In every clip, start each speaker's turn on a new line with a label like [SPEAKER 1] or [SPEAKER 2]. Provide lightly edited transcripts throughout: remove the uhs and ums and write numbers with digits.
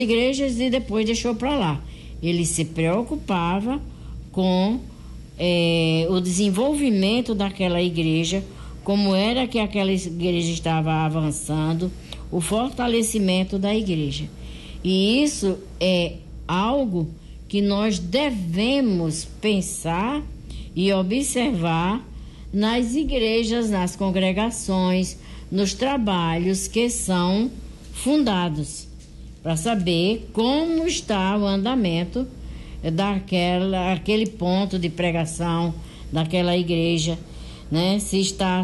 [SPEAKER 1] igrejas e depois deixou para lá. Ele se preocupava com o desenvolvimento daquela igreja, como era que aquela igreja estava avançando, o fortalecimento da igreja. E isso é algo que nós devemos pensar e observar nas igrejas, nas congregações, nos trabalhos que são fundados, para saber como está o andamento daquele ponto de pregação daquela igreja, né? Se está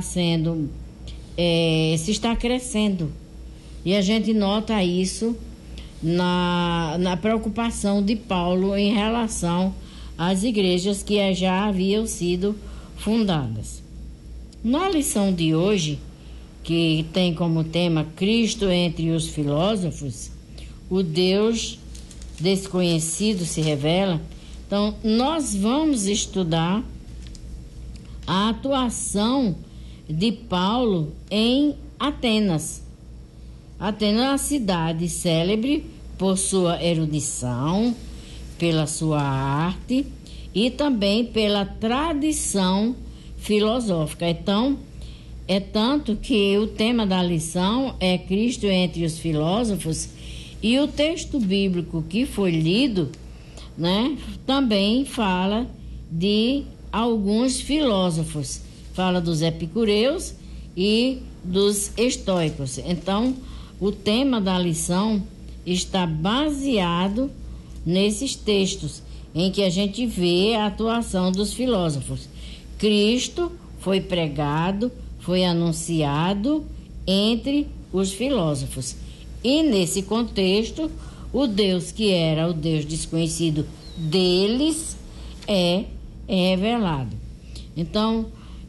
[SPEAKER 1] crescendo. E a gente nota isso na preocupação de Paulo em relação às igrejas que já haviam sido fundadas. Na lição de hoje, que tem como tema Cristo entre os filósofos, o Deus desconhecido se revela. Então, nós vamos estudar a atuação de Paulo em Atenas. Atenas é uma cidade célebre por sua erudição, pela sua arte e também pela tradição filosófica. Então, é tanto que o tema da lição é Cristo entre os filósofos, e o texto bíblico que foi lido, né, também fala de alguns filósofos. Fala dos epicureus e dos estoicos. Então, o tema da lição está baseado nesses textos em que a gente vê a atuação dos filósofos. Cristo foi pregado, foi anunciado entre os filósofos. E nesse contexto, o Deus que era o Deus desconhecido deles é revelado. Então,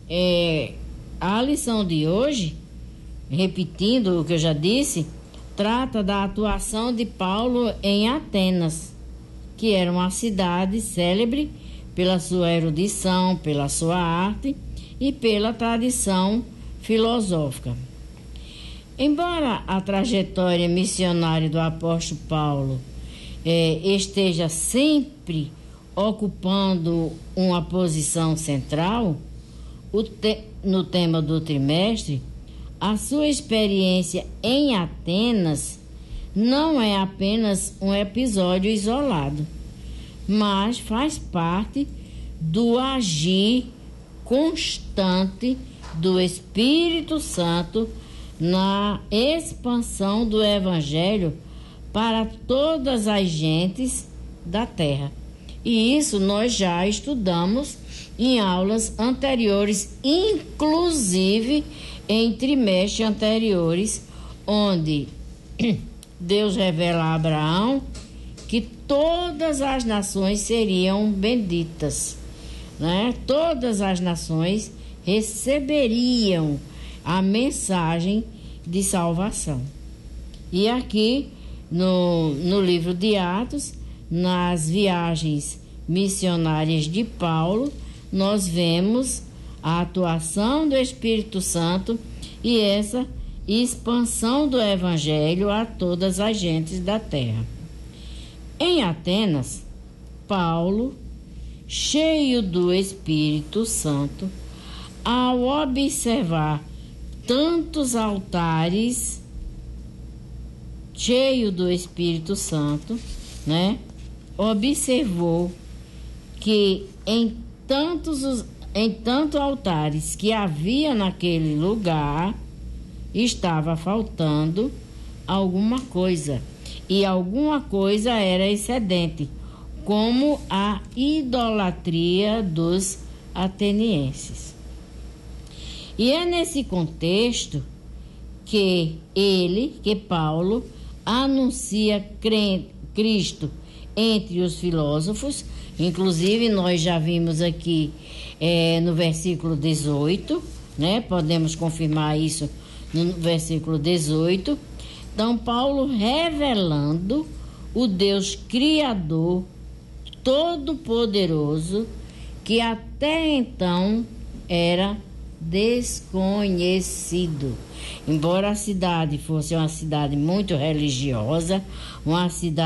[SPEAKER 1] a lição de hoje, repetindo o que eu já disse, trata da atuação de Paulo em Atenas, que era uma cidade célebre pela sua erudição, pela sua arte e pela tradição filosófica. Embora a trajetória missionária do apóstolo Paulo esteja sempre ocupando uma posição central, no tema do trimestre, a sua experiência em Atenas não é apenas um episódio isolado, mas faz parte do agir constante do Espírito Santo na expansão do Evangelho para todas as gentes da terra. E isso nós já estudamos em aulas anteriores, inclusive em trimestres anteriores, onde Deus revela a Abraão que todas as nações seriam benditas, né? Todas as nações receberiam a mensagem de salvação. E aqui no livro de Atos, nas viagens missionárias de Paulo, nós vemos a atuação do Espírito Santo e essa expansão do Evangelho a todas as gentes da terra. Em Atenas, Paulo, cheio do Espírito Santo, ao observar tantos altares, cheio do Espírito Santo, né? Observou que em tantos altares que havia naquele lugar, estava faltando alguma coisa. E alguma coisa era excedente, como a idolatria dos atenienses. E é nesse contexto que Paulo anuncia Cristo entre os filósofos. Inclusive, nós já vimos aqui no versículo 18, né? Podemos confirmar isso no versículo 18. Então, Paulo revelando o Deus Criador, Todo-Poderoso, que até então era desconhecido. Embora a cidade fosse uma cidade muito religiosa, uma cidade